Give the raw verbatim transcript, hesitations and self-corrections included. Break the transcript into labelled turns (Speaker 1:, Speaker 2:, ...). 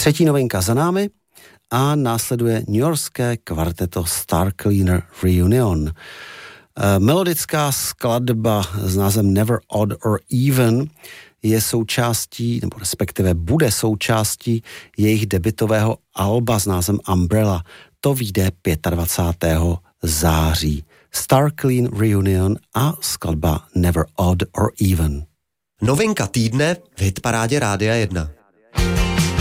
Speaker 1: Třetí novinka za námi a následuje newyorské kvarteto Star Cleaner Reunion. Melodická skladba s názvem Never Odd or Even je součástí, nebo respektive bude součástí jejich debutového alba s názvem Umbrella. To vyjde dvacátého pátého září. Star Clean Reunion a skladba Never Odd or Even.
Speaker 2: Novinka týdne v hitparádě Rádia jedna.